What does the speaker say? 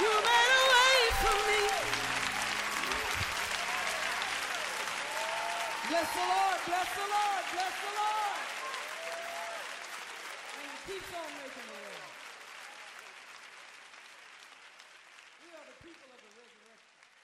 You made a way for me. Bless the Lord, bless the Lord, bless the Lord. And he keeps on making a way.